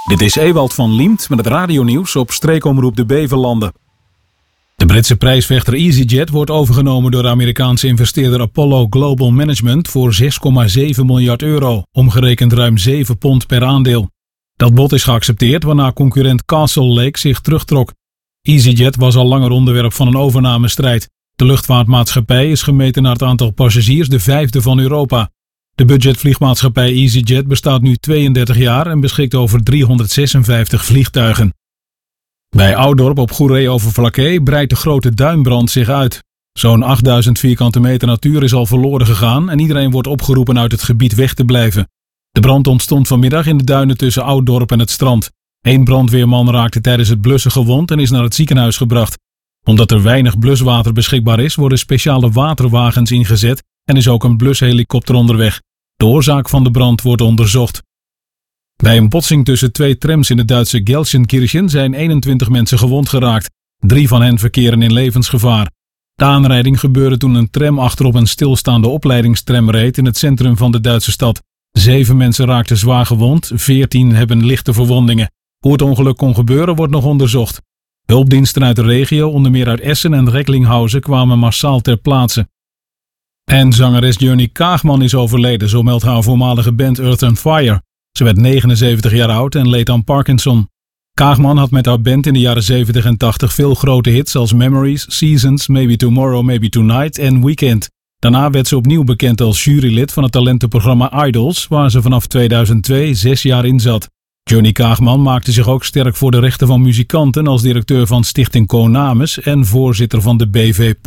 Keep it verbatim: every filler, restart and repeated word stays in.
Dit is Ewald van Liemt met het radionieuws op streekomroep de Beverlanden. De Britse prijsvechter EasyJet wordt overgenomen door de Amerikaanse investeerder Apollo Global Management voor zes komma zeven miljard euro, omgerekend ruim zeven pond per aandeel. Dat bod is geaccepteerd waarna concurrent Castle Lake zich terugtrok. EasyJet was al langer onderwerp van een overnamestrijd. De luchtvaartmaatschappij is gemeten naar het aantal passagiers de vijfde van Europa. De budgetvliegmaatschappij EasyJet bestaat nu tweeëndertig jaar en beschikt over driehonderdzesenvijftig vliegtuigen. Bij Oudorp op Goeree-Overflakkee breidt de grote duinbrand zich uit. Zo'n achtduizend vierkante meter natuur is al verloren gegaan en iedereen wordt opgeroepen uit het gebied weg te blijven. De brand ontstond vanmiddag in de duinen tussen Ouddorp en het strand. Eén brandweerman raakte tijdens het blussen gewond en is naar het ziekenhuis gebracht. Omdat er weinig bluswater beschikbaar is, worden speciale waterwagens ingezet en is ook een blushelikopter onderweg. De oorzaak van de brand wordt onderzocht. Bij een botsing tussen twee trams in het Duitse Gelsenkirchen zijn eenentwintig mensen gewond geraakt. Drie van hen verkeren in levensgevaar. De aanrijding gebeurde toen een tram achterop een stilstaande opleidingstram reed in het centrum van de Duitse stad. Zeven mensen raakten zwaar gewond, veertien hebben lichte verwondingen. Hoe het ongeluk kon gebeuren wordt nog onderzocht. Hulpdiensten uit de regio, onder meer uit Essen en Recklinghausen, kwamen massaal ter plaatse. En zangeres Johnny Kaagman is overleden, zo meldt haar voormalige band Earth and Fire. Ze werd negenenzeventig jaar oud en leed aan Parkinson. Kaagman had met haar band in de jaren zeventig en tachtig veel grote hits als Memories, Seasons, Maybe Tomorrow, Maybe Tonight en Weekend. Daarna werd ze opnieuw bekend als jurylid van het talentenprogramma Idols, waar ze vanaf tweeduizend twee zes jaar in zat. Johnny Kaagman maakte zich ook sterk voor de rechten van muzikanten als directeur van Stichting Konamis en voorzitter van de B V Pop.